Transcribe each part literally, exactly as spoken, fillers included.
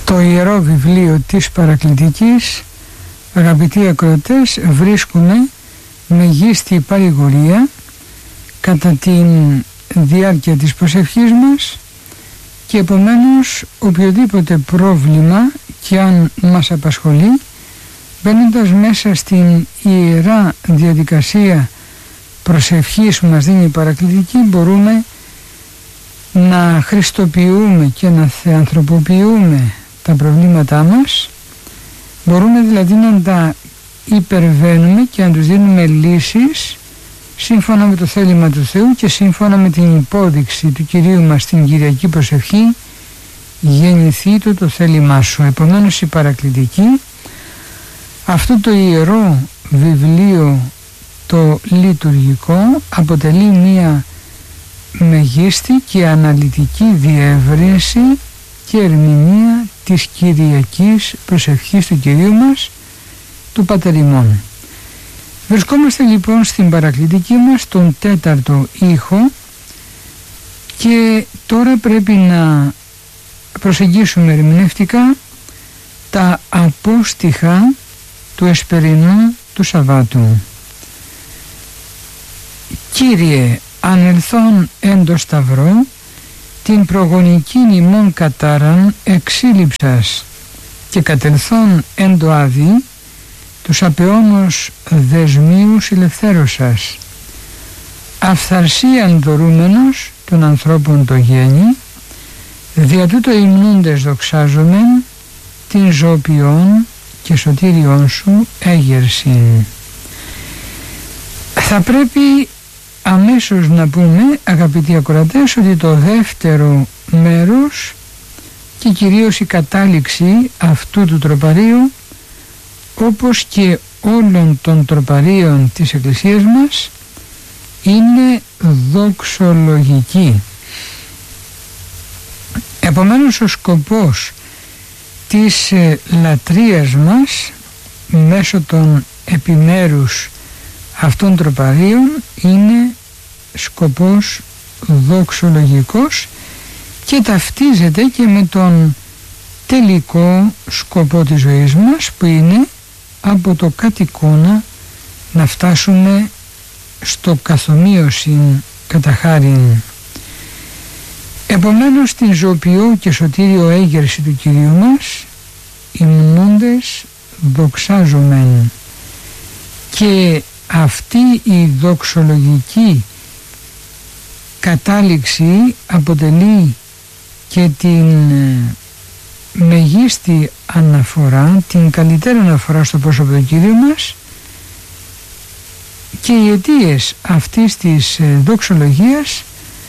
Στο Ιερό Βιβλίο της Παρακλητικής, αγαπητοί ακροατές, βρίσκουμε μεγίστη παρηγορία κατά τη διάρκεια της προσευχής μας και επομένως οποιοδήποτε πρόβλημα και αν μας απασχολεί, μπαίνοντας μέσα στην ιερά διαδικασία προσευχής που μας δίνει η Παρακλητική, μπορούμε να χριστοποιούμε και να θεανθρωποποιούμε τα προβλήματά μας. Μπορούμε δηλαδή να τα υπερβαίνουμε και να τους δίνουμε λύσεις σύμφωνα με το θέλημα του Θεού και σύμφωνα με την υπόδειξη του Κυρίου μας στην Κυριακή Προσευχή, γεννηθήτω το θέλημά σου. Επομένως η Παρακλητική, αυτό το ιερό βιβλίο το λειτουργικό, αποτελεί μία μεγίστη και αναλυτική διεύρυνση και ερμηνεία της Κυριακής Προσευχής του Κυρίου μας, του Πατέρ ημών. Βρισκόμαστε λοιπόν στην Παρακλητική μας, τον τέταρτο ήχο, και τώρα πρέπει να προσεγγίσουμε ερμηνευτικά τα απόστιχα του εσπερινού του Σαββάτου. Κύριε, ανελθόν εν το σταυρό, την προγονικήν ημών κατάραν εξήλυψας και κατελθόν εν το άδει, τους απεώνος δεσμίους ελευθέρωσας. Αυθαρσίαν δωρούμενος των ανθρώπων το γέννη, δια τούτο υμνούντες δοξάζομεν την ζωοποιών και σωτήριόν σου έγερσιν. Θα πρέπει αμέσως να πούμε, αγαπητοί ακροατές, ότι το δεύτερο μέρος και κυρίως η κατάληξη αυτού του τροπαρίου, όπως και όλων των τροπαρίων της Εκκλησίας μας, είναι δοξολογική. Επομένως ο σκοπός της ε, λατρείας μας μέσω των επιμέρους αυτών τροπαρίων είναι σκοπός δοξολογικός και ταυτίζεται και με τον τελικό σκοπό της ζωής μας, που είναι από το κατ' εικόνα να φτάσουμε στο καθομοίωσιν κατά χάριν. Επομένως την ζωοποιό και σωτήριο έγερση του Κυρίου μας υμνούντες δοξάζομεν, και αυτή η δοξολογική κατάληξη αποτελεί και την μεγίστη αναφορά, την καλύτερη αναφορά στο πρόσωπο του Κυρίου μας, και οι αιτίες αυτής της δοξολογίας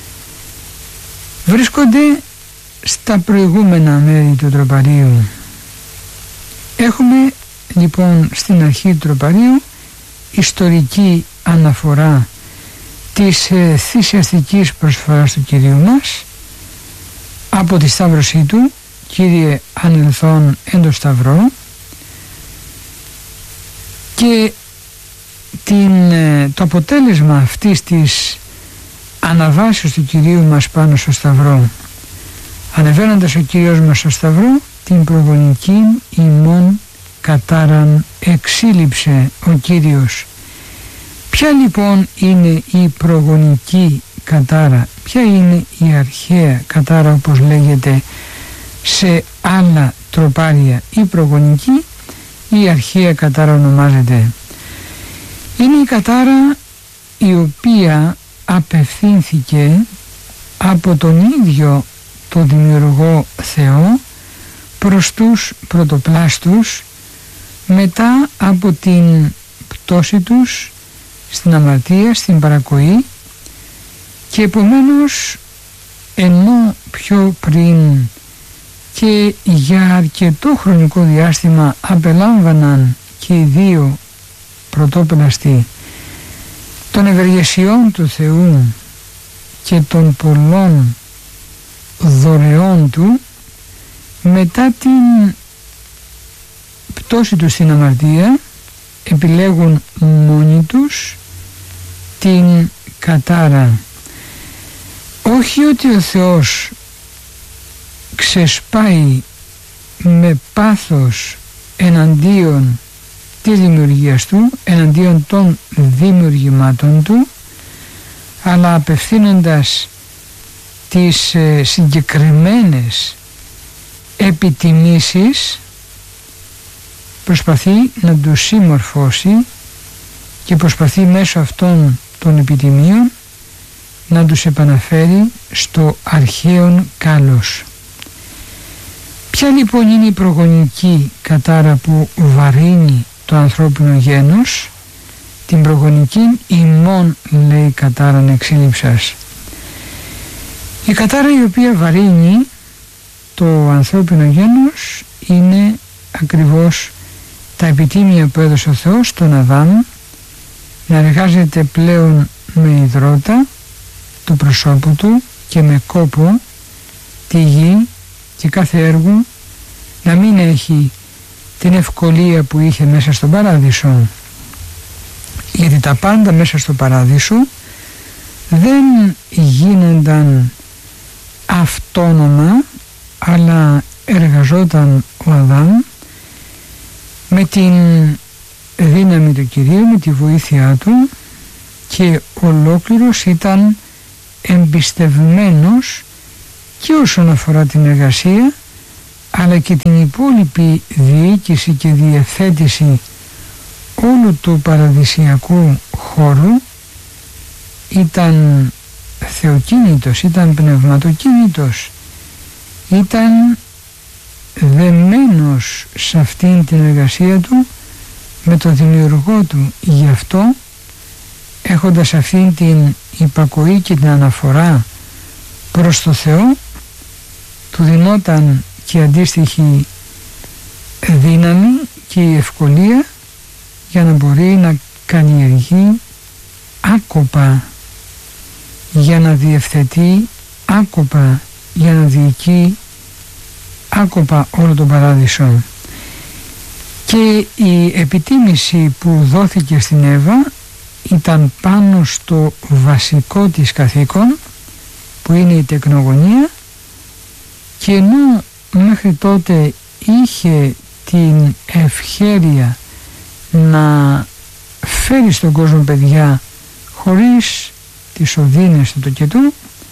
βρίσκονται στα προηγούμενα μέρη του τροπαρίου. Έχουμε λοιπόν στην αρχή του τροπαρίου ιστορική αναφορά της ε, θυσιαστικής προσφοράς του Κυρίου μας από τη σταύρωσή του, Κύριε ανελθόν εν το σταυρό, και την, ε, το αποτέλεσμα αυτής της αναβάσεως του Κυρίου μας πάνω στο σταυρό. Ανεβαίνοντας ο Κύριος μας στο σταυρό, την προγονική ημών κατάραν εξήλυψε ο Κύριος. Ποια λοιπόν είναι η προγονική κατάρα, ποια είναι η αρχαία κατάρα όπως λέγεται σε άλλα τροπάρια? Η προγονική, η αρχαία κατάρα ονομάζεται. Είναι η κατάρα η οποία απευθύνθηκε από τον ίδιο το δημιουργό Θεό προς τους πρωτοπλάστους μετά από την πτώση τους στην αμαρτία, στην παρακοή, και επομένως ενώ πιο πριν και για αρκετό χρονικό διάστημα απελάμβαναν και οι δύο πρωτόπλαστοι των ευεργεσιών του Θεού και των πολλών δωρεών του, μετά την πτώση τους στην αμαρτία επιλέγουν μόνοι τους την κατάρα. Όχι ότι ο Θεός ξεσπάει με πάθος εναντίον της δημιουργίας του, εναντίον των δημιουργημάτων του, αλλά απευθύνοντας τις ε, συγκεκριμένες επιτιμήσεις, προσπαθεί να τους συμμορφώσει και προσπαθεί μέσω αυτών των επιτιμίων να τους επαναφέρει στο αρχαίον κάλος. Ποια λοιπόν είναι η προγονική κατάρα που βαρύνει το ανθρώπινο γένος? Την προγονική ημών, λέει, κατάραν εξήλυψας. Η κατάρα η οποία βαρύνει το ανθρώπινο γένος είναι ακριβώς τα επιτίμια που έδωσε ο Θεός στον Αδάμ, να εργάζεται πλέον με υδρότα του προσώπου του και με κόπο τη γη και κάθε έργο να μην έχει την ευκολία που είχε μέσα στον παράδεισο, γιατί τα πάντα μέσα στο παράδεισο δεν γίνονταν αυτόνομα, αλλά εργαζόταν ο Αδάμ με την δύναμη του Κυρίου, με τη βοήθειά του, και ολόκληρος ήταν εμπιστευμένος και όσον αφορά την εργασία, αλλά και την υπόλοιπη διοίκηση και διευθέτηση όλου του παραδεισιακού χώρου. Ήταν θεοκίνητος, ήταν πνευματοκίνητος, ήταν δεμένος σε αυτήν την εργασία του με το δημιουργό του. Γι' αυτό, έχοντας αυτήν την υπακοή και την αναφορά προς το Θεό, του δινόταν και αντίστοιχη δύναμη και η ευκολία για να μπορεί να καλλιεργεί άκοπα, για να διευθετεί άκοπα, για να διοικεί άκοπα όλο τον παράδεισο. Και η επιτίμηση που δόθηκε στην Εύα ήταν πάνω στο βασικό της καθήκον, που είναι η τεκνογωνία, και ενώ μέχρι τότε είχε την ευχέρεια να φέρει στον κόσμο παιδιά χωρίς τις οδύνες του τοκετού,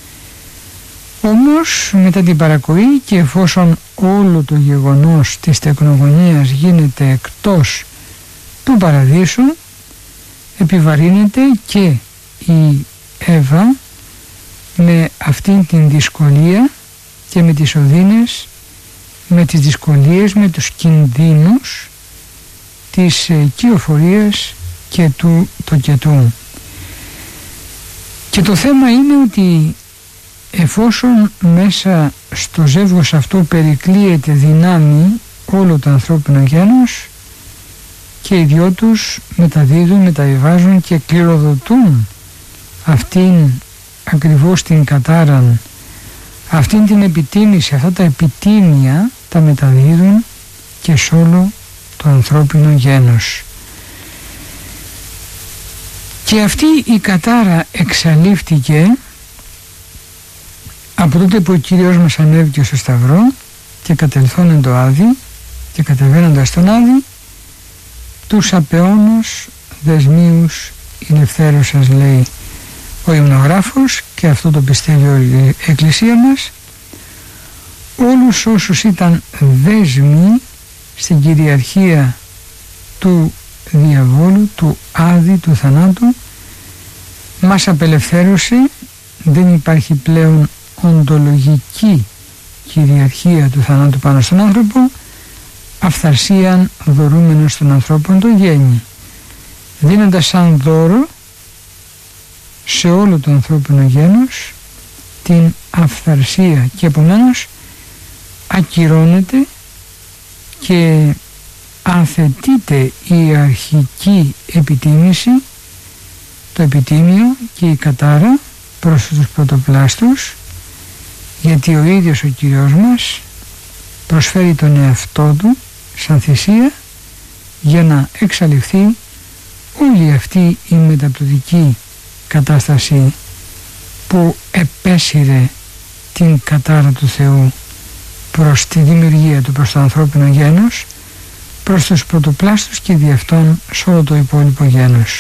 όμως μετά την παρακοή και εφόσον όλο το γεγονός της τεκνογωνίας γίνεται εκτός του παραδείσου, επιβαρύνεται και η Εύα με αυτήν την δυσκολία και με τις οδύνες, με τις δυσκολίες, με τους κινδύνους της κυοφορίας και του τοκετού. Και το θέμα είναι ότι εφόσον μέσα στο ζεύγος αυτό περικλείεται δυνάμει όλο το ανθρώπινο γένος, και οι δυο τους μεταδίδουν, μεταβιβάζουν και κληροδοτούν αυτήν ακριβώς την κατάραν, αυτήν την επιτίμηση, αυτά τα επιτίμια τα μεταδίδουν και σε όλο το ανθρώπινο γένος. Και αυτή η κατάρα εξαλείφθηκε από τότε που ο Κύριος μας ανέβηκε στο Σταυρό και κατελθόνεν το Άδη και κατεβαίνοντας τον Άδη, τους απεώνους δεσμίους ηλευθέρωσας, λέει ο υμνογράφος, και αυτό το πιστεύει όλη η Εκκλησία μας, όλους όσους ήταν δέσμοι στην κυριαρχία του διαβόλου, του Άδη, του θανάτου, μας απελευθέρωσε. Δεν υπάρχει πλέον οντολογική κυριαρχία του θανάτου πάνω στον άνθρωπο, αυθαρσίαν δωρούμενος στον ανθρώπων το γέννη, δίνοντας σαν δώρο σε όλο το ανθρώπινο γένος την αυθαρσία, και επομένως ακυρώνεται και ανθετείται η αρχική επιτίμηση, το επιτίμιο και η κατάρα προς τους πρωτοπλάστους, γιατί ο ίδιος ο Κύριος μας προσφέρει τον εαυτό του σαν θυσία για να εξαλειφθεί όλη αυτή η μεταπτωτική κατάσταση που επέσυρε την κατάρα του Θεού, προς τη δημιουργία του, προς το ανθρώπινο γένος, προς τους πρωτοπλάστους και δι' αυτόν σε όλο το υπόλοιπο γένος.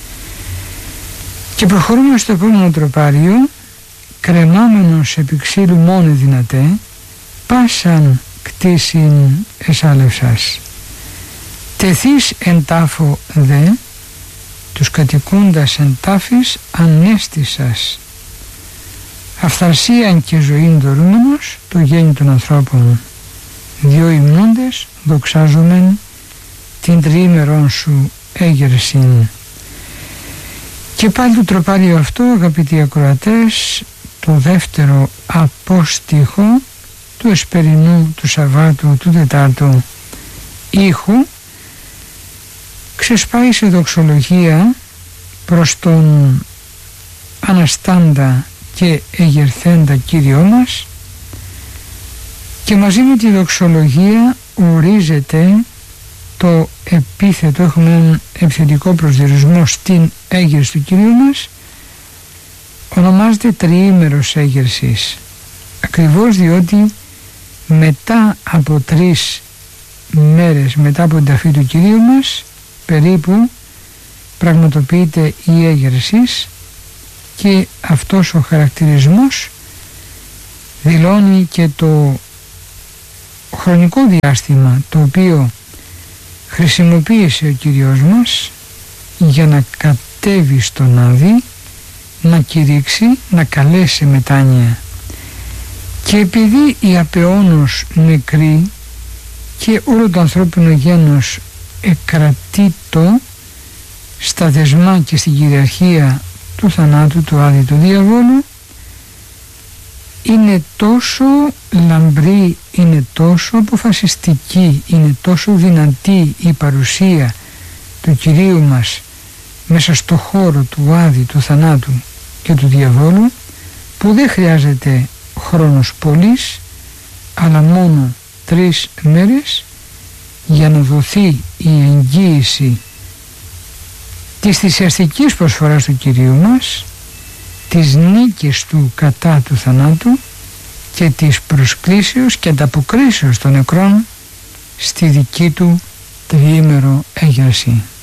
Και προχωρούμε στο επόμενο τροπάριο. Κρεμάμενος επί ξύλου μόνε δυνατέ, πάσαν κτίσιν εσάλευσας. Τεθείς εν τάφο δε, τους κατοικούντας εν τάφης ανέστησας. Αυθαρσίαν και ζωήν δωρούμενος, το γέννη των ανθρώπων. Δυο υμνούντες δοξάζομεν την τριήμερον σου έγερσιν. Και πάλι το τροπάριο αυτό, αγαπητοί ακροατές, το δεύτερο απόστιχο του εσπερινού, του Σαββάτου, του Τετάρτου ήχου, ξεσπάει σε δοξολογία προς τον αναστάντα και εγερθέντα Κύριό μας, και μαζί με τη δοξολογία ορίζεται το επίθετο, έχουμε έναν επιθετικό προσδιορισμό στην έγερση του Κυρίου μας, ονομάζεται τριήμερος έγερσης, ακριβώς διότι μετά από τρεις μέρες μετά από την ταφή του Κυρίου μας περίπου πραγματοποιείται η έγερσης, και αυτός ο χαρακτηρισμός δηλώνει και το χρονικό διάστημα το οποίο χρησιμοποίησε ο Κύριος μας για να κατέβει στον Άδη, να κηρύξει, να καλέσει μετάνοια. Και επειδή οι απεώνως νεκροί και όλο το ανθρώπινο γένος εκρατείτο στα δεσμά και στην κυριαρχία του θανάτου, του Άδη, του διαβόλου, είναι τόσο λαμπρή, είναι τόσο αποφασιστική, είναι τόσο δυνατή η παρουσία του Κυρίου μας μέσα στο χώρο του Άδη, του θανάτου και του διαβόλου, που δεν χρειάζεται χρόνος πολύς, αλλά μόνο τρεις μέρες για να δοθεί η εγγύηση της θυσιαστικής προσφοράς του Κυρίου μας, της νίκης του κατά του θανάτου και της προσκλήσεως και ανταποκρίσεως των νεκρών στη δική του τριήμερο έγερση.